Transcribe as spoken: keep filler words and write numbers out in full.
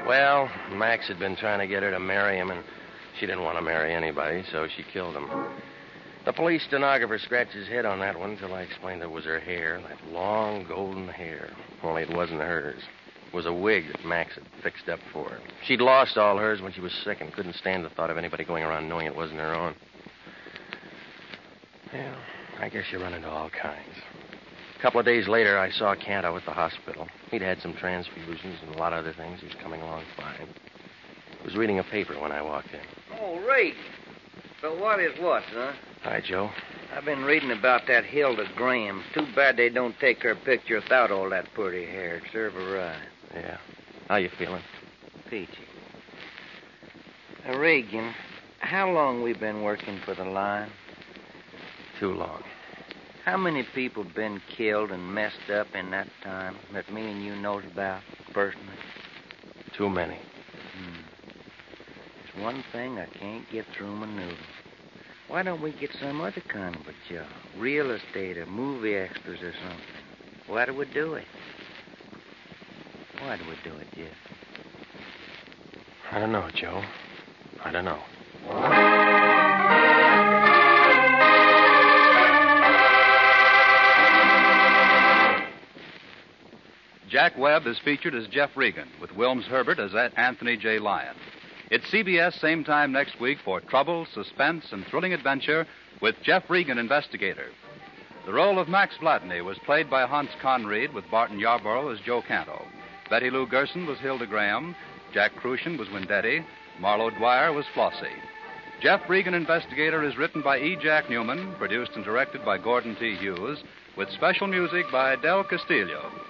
Well, Max had been trying to get her to marry him, and she didn't want to marry anybody, so she killed him. The police stenographer scratched his head on that one until I explained it was her hair, that long golden hair. Only it wasn't hers. It was a wig that Max had fixed up for her. She'd lost all hers when she was sick and couldn't stand the thought of anybody going around knowing it wasn't her own. Well, I guess you run into all kinds. A couple of days later, I saw Canto at the hospital. He'd had some transfusions and a lot of other things. He was coming along fine. He was reading a paper when I walked in. Oh, Ray. So what is what, huh? Hi, Joe. I've been reading about that Hilda Graham. Too bad they don't take her picture without all that pretty hair. It'd serve her right. Yeah. How you feeling? Peachy. Now, Regan, how long we been working for the line? Too long. How many people been killed and messed up in that time that me and you knows about personally? Too many. Hmm. There's one thing I can't get through my noodle. Why don't we get some other kind of a job? Real estate or movie extras or something. Why do we do it? Why do we do it, Jeff? I don't know, Joe. I don't know. Jack Webb is featured as Jeff Regan, with Wilms Herbert as Anthony J. Lyon. It's C B S same time next week for trouble, suspense, and thrilling adventure with Jeff Regan, investigator. The role of Max Blatney was played by Hans Conried, with Barton Yarborough as Joe Canto. Betty Lou Gerson was Hilda Graham. Jack Crucian was Windetti. Marlo Dwyer was Flossie. Jeff Regan, Investigator is written by E. Jack Newman, produced and directed by Gordon T. Hughes, with special music by Del Castillo.